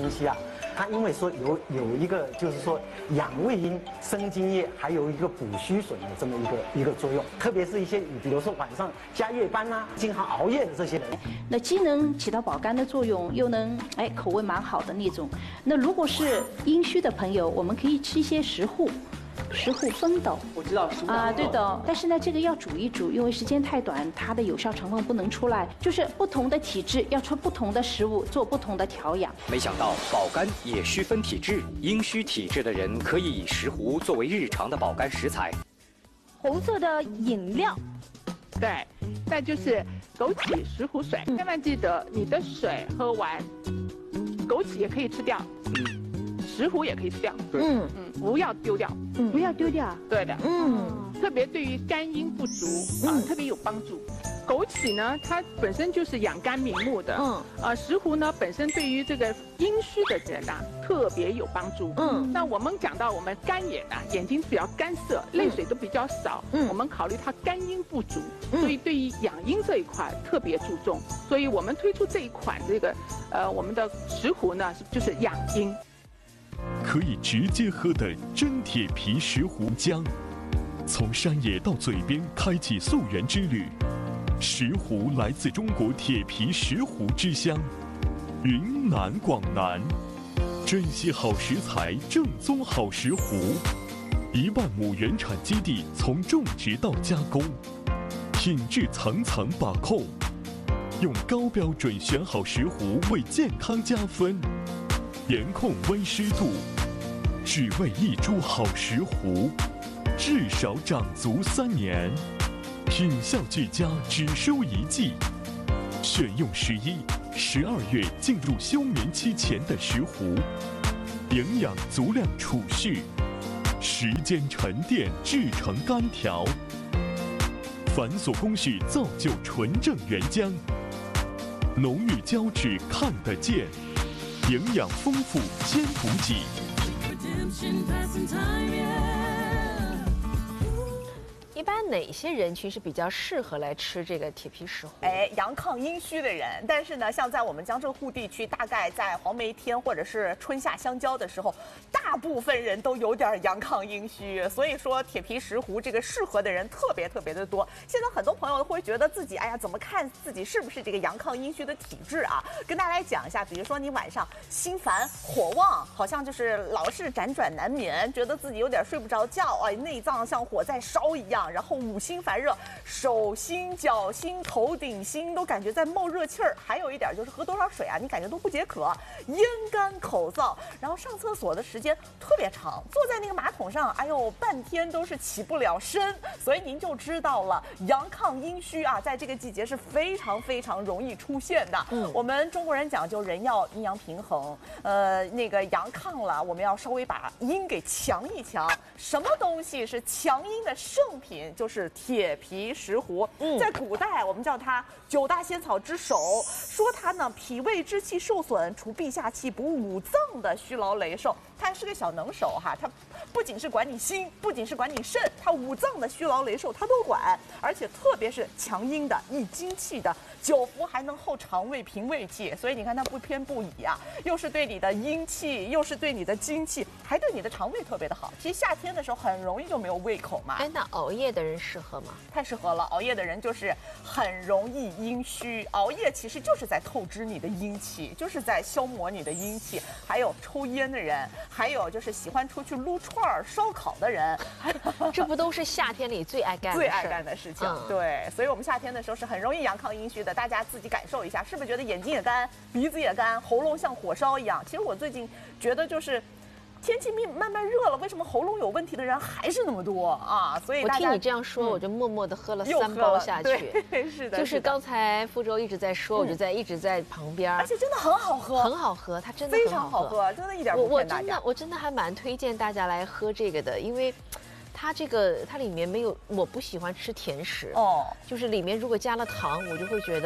东西啊，它因为说有一个就是说养胃阴、生津液，还有一个补虚损的这么一个作用。特别是一些比如说晚上加夜班啦、经常熬夜的这些人， 那既能起到保肝的作用，又能口味蛮好的那种。那如果是阴虚的朋友，我们可以吃一些石斛。石斛风豆， 我知道石斛啊，对的。但是呢，这个要煮一煮，因为时间太短，它的有效成分不能出来。就是不同的体质要吃不同的食物，做不同的调养。 没想到保肝也需分体质，阴虚体质的人可以以石斛作为日常的保肝食材。 红色的饮料， 对，再就是枸杞石斛水，千万记得你的水喝完，枸杞也可以吃掉，石斛也可以吃掉，对，不要丢掉， 不要丢掉， 对的，特别对于肝阴不足特别有帮助。枸杞呢，它本身就是养肝明目的，石斛呢本身对于这个阴虚的人呐特别有帮助。那我们讲到我们干眼啊，眼睛比较干涩，泪水都比较少，我们考虑它肝阴不足，所以对于养阴这一块特别注重，所以我们推出这一款这个我们的石斛呢，就是养阴。 可以直接喝的真铁皮石斛浆，从山野到嘴边开启溯源之旅。石斛来自中国铁皮石斛之乡，云南广南，珍惜好食材，正宗好石斛。1万亩原产基地，从种植到加工，品质层层把控，用高标准选好石斛，为健康加分。严控温湿度，只为一株好石斛，至少长足3年，品效俱佳，只收1季。选用11、12月进入休眠期前的石斛，营养足量储蓄，时间沉淀制成干条，繁琐工序造就纯正原浆，浓郁胶质看得见。营养丰富，兼补给。 一般哪些人群是比较适合来吃这个铁皮石斛？ 阳亢阴虚的人，但是呢，像在我们江浙沪地区，大概在黄梅天或者是春夏相交的时候，大部分人都有点阳亢阴虚，所以说铁皮石斛这个适合的人特别的多。现在很多朋友会觉得自己，哎呀，怎么看自己是不是这个阳亢阴虚的体质啊？跟大家来讲一下，比如说你晚上心烦火旺，好像就是老是辗转难眠，觉得自己有点睡不着觉，内脏像火在烧一样。然后五心烦热，手心、脚心、头顶心都感觉在冒热气儿。还有一点就是喝多少水啊，你感觉都不解渴，咽干口燥。然后上厕所的时间特别长，坐在那个马桶上，哎呦，半天都是起不了身。所以您就知道了，阳亢阴虚啊，在这个季节是非常容易出现的。我们中国人讲究人要阴阳平衡，那个阳亢了，我们要稍微把阴给强一强。什么东西是强阴的圣品？就是铁皮石斛。在古代我们叫它9大仙草之首，说它呢脾胃之气受损，除痹下气，补五脏的虚劳累瘦。它是个小能手哈，它不仅是管你心，不仅是管你肾，它五脏的虚劳累瘦它都管，而且特别是强阴的、益精气的，久服还能厚肠胃、平胃气。所以你看它不偏不倚啊，又是对你的阴气，又是对你的精气，还对你的肠胃特别的好。其实夏天的时候很容易就没有胃口嘛。 那熬夜的人适合吗？ 太适合了，熬夜的人就是很容易阴虚。熬夜其实就是在透支你的阴气，就是在消磨你的阴气。还有抽烟的人，还有就是喜欢出去撸串、烧烤的人， 这不都是夏天里最爱干的事情？ 对，所以我们夏天的时候是很容易阳亢阴虚的。大家自己感受一下，是不是觉得眼睛也干，鼻子也干，喉咙像火烧一样？其实我最近觉得就是天气慢慢热了，为什么喉咙有问题的人还是那么多啊？所以我听你这样说，我就默默地喝了3包下去。 对，是的， 就是刚才傅周一直在说，我就一直在旁边， 而且真的很好喝， 很好喝，它真的非常好喝，真的一点不骗大家。 我真的还蛮推荐大家来喝这个的，因为它里面没有，我不喜欢吃甜食就是里面如果加了糖，我就会觉得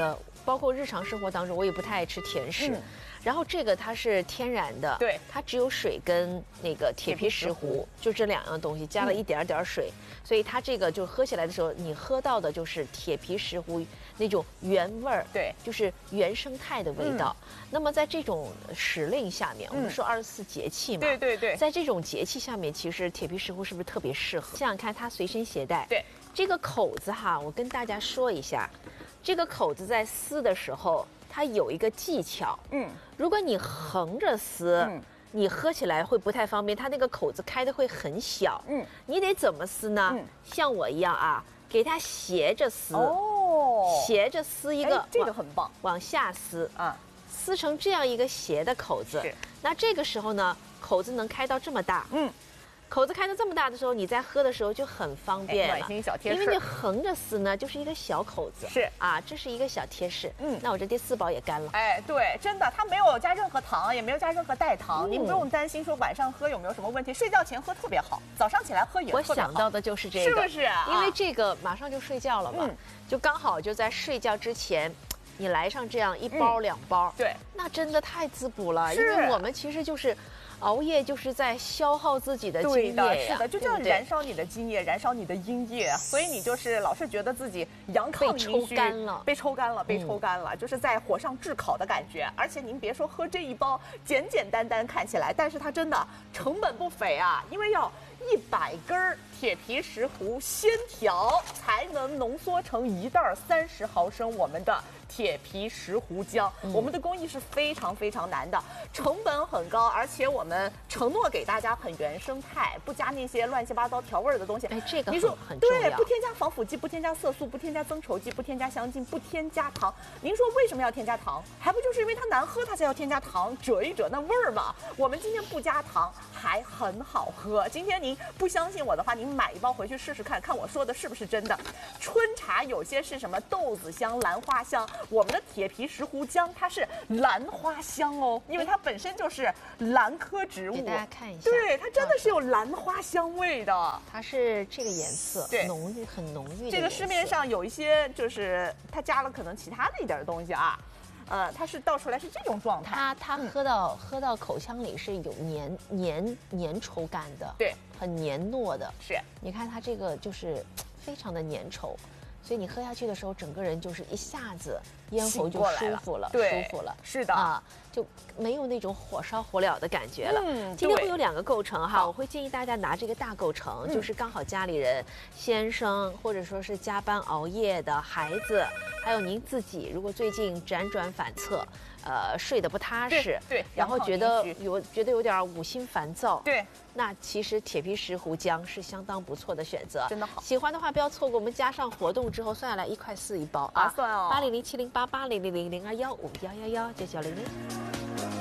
包括日常生活当中，我也不太爱吃甜食。然后这个它是天然的， 对， 它只有水跟那个铁皮石斛，就这2样东西，加了一点点水，所以它这个就喝起来的时候，你喝到的就是铁皮石斛那种原味儿， 对， 就是原生态的味道。那么在这种时令下面，我们说24节气嘛， 对， 在这种节气下面，其实铁皮石斛是不是特别适合？想想看，它随身携带， 对， 这个口子哈，我跟大家说一下，这个口子在撕的时候。它有一个技巧，如果你横着撕，你喝起来会不太方便，它那个口子开的会很小，你得怎么撕呢？像我一样啊，给它斜着撕，斜着撕一个， 这个很棒， 往下撕啊，撕成这样一个斜的口子，那这个时候呢，口子能开到这么大，口子开到这么大的时候，你在喝的时候就很方便了， 暖心小贴士。 因为你横着撕呢，就是一个小口子。 是啊，这是一个小贴士。那我这第4包也干了。 哎，对，真的，它没有加任何糖，也没有加任何代糖，您不用担心说晚上喝有没有什么问题，睡觉前喝特别好，早上起来喝也特别好。 我想到的就是这个， 是不是？ 因为这个马上就睡觉了嘛，就刚好就在睡觉之前。你来上这样1包2包， 对， 那真的太滋补了。因为我们其实就是熬夜，就是在消耗自己的精液是的，就这样燃烧你的精液，燃烧你的阴液，所以你就是老是觉得自己阳亢阴虚，被抽干了，就是在火上炙烤的感觉。而且您别说喝这1包简简单单看起来，但是它真的成本不菲啊，因为要100根铁皮石斛鲜条才能浓缩成1袋30毫升我们的铁皮石斛浆。我们的工艺是非常非常难的，成本很高，而且我们承诺给大家很原生态，不加那些乱七八糟调味的东西。 哎，这个你说很重要。 对，不添加防腐剂，不添加色素，不添加增稠剂，不添加香精，不添加糖。您说为什么要添加糖？还不就是因为它难喝，它才要添加糖，遮一遮那味儿嘛。我们今天不加糖，还很好喝。今天您不相信我的话，您买1包回去试试看，看我说的是不是真的。春茶有些是什么豆子香、兰花香，我们的铁皮石斛浆它是兰花香哦，因为它本身就是兰科植物。 给大家看一下， 对，它真的是有兰花香味的。 它是这个颜色， 对， 浓郁很浓郁的。 这个市面上有一些就是它加了可能其他的一点东西啊。它是倒出来是这种状态， 它喝到口腔里是有粘稠感的， 对， 很黏糯的。 是， 你看它这个就是非常的粘稠，所以你喝下去的时候，整个人就是一下子咽喉就舒服了， 对， 舒服了， 是的啊，就没有那种火烧火燎的感觉了。今天会有2个构成哈，我会建议大家拿这个大构成，就是刚好家里人、先生或者说是加班熬夜的孩子，还有您自己，如果最近辗转反侧，睡得不踏实， 对， 然后觉得有点5心烦躁， 对， 那其实铁皮石斛浆是相当不错的选择， 真的好。 喜欢的话不要错过，我们加上活动之后算下来1块4一包啊， 算哦 80070880000215119900。